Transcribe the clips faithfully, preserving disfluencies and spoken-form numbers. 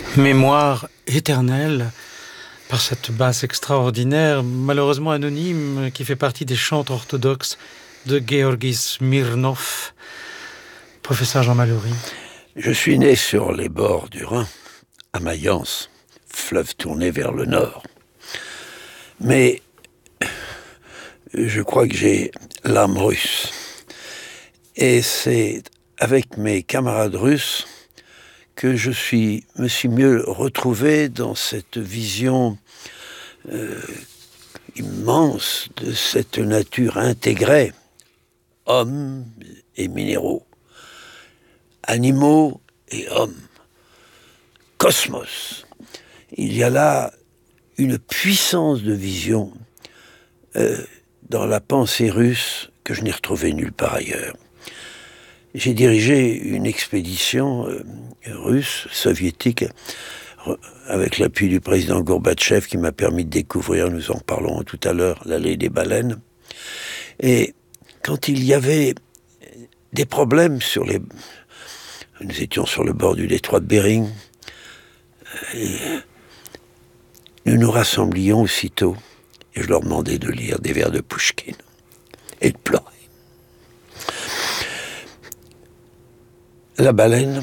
Mémoire éternelle, par cette basse extraordinaire, malheureusement anonyme, qui fait partie des chantres orthodoxes de Georgi Smirnov. Professeur Jean Mallory. Je suis né sur les bords du Rhin, à Mayence, fleuve tourné vers le nord. Mais je crois que j'ai l'âme russe. Et c'est avec mes camarades russes que je suis, me suis mieux retrouvé dans cette vision euh, immense de cette nature intégrée, hommes et minéraux, animaux et hommes, cosmos. Il y a là une puissance de vision euh, dans la pensée russe que je n'ai retrouvée nulle part ailleurs. J'ai dirigé une expédition euh, russe, soviétique, avec l'appui du président Gorbatchev, qui m'a permis de découvrir, nous en parlerons tout à l'heure, l'allée des baleines. Et quand il y avait des problèmes sur les... Nous étions sur le bord du détroit de Bering, et nous nous rassemblions aussitôt, et je leur demandais de lire des vers de Pouchkine, et de pleurer. La baleine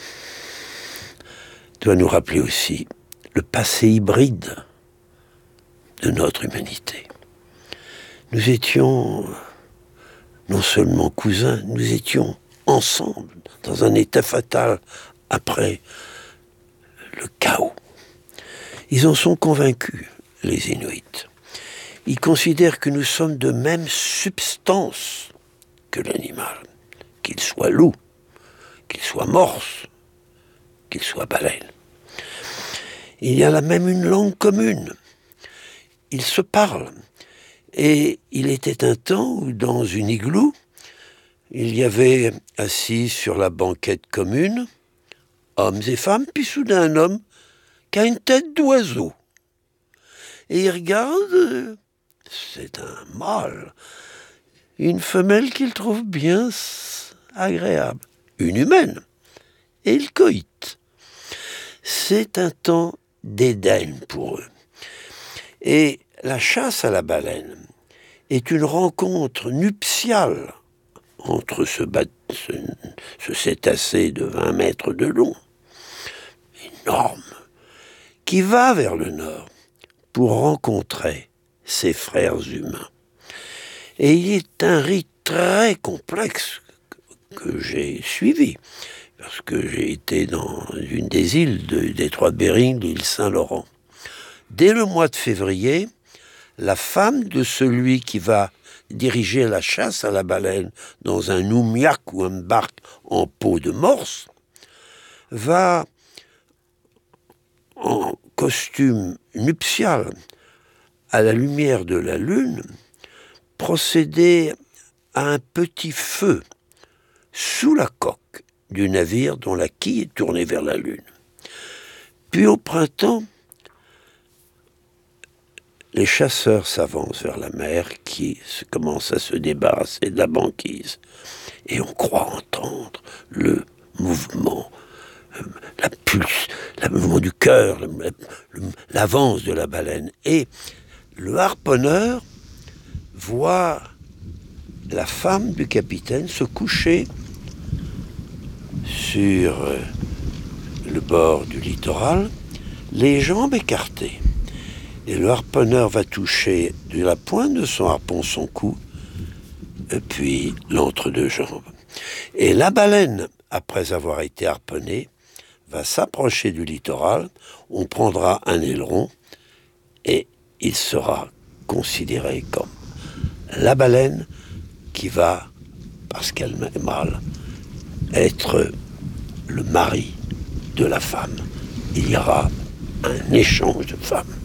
doit nous rappeler aussi le passé hybride de notre humanité. Nous étions non seulement cousins, nous étions ensemble dans un état fatal après le chaos. Ils en sont convaincus, les Inuits. Ils considèrent que nous sommes de même substance que l'animal, qu'il soit loup, qu'il soit morse, qu'il soit baleine. Il y a là même une langue commune. Ils se parlent. Et il était un temps où, dans une igloo, il y avait assis sur la banquette commune, hommes et femmes, puis soudain un homme qui a une tête d'oiseau. Et il regarde, c'est un mâle, une femelle qu'il trouve bien agréable. Une humaine, et ils coïtent. C'est un temps d'Éden pour eux. Et la chasse à la baleine est une rencontre nuptiale entre ce, bat- ce, ce cétacé de vingt mètres de long, énorme, qui va vers le nord pour rencontrer ses frères humains. Et il est un rite très complexe que j'ai suivi, parce que j'ai été dans une des îles du détroit de Bering, l'île Saint-Laurent. Dès le mois de février, la femme de celui qui va diriger la chasse à la baleine dans un oumiak ou un barque en peau de morse va, en costume nuptial, à la lumière de la lune, procéder à un petit feu sous la coque du navire dont la quille est tournée vers la lune. Puis au printemps, les chasseurs s'avancent vers la mer qui commence à se débarrasser de la banquise. Et on croit entendre le mouvement, la pulse, le mouvement du cœur, l'avance de la baleine. Et le harponneur voit la femme du capitaine se coucher sur le bord du littoral, les jambes écartées. Et le harponneur va toucher de la pointe de son harpon son cou, et puis l'entre-deux jambes. Et la baleine, après avoir été harponnée, va s'approcher du littoral, on prendra un aileron, et il sera considéré comme la baleine qui va, parce qu'elle est mâle, être le mari de la femme. Il y aura un échange de femmes.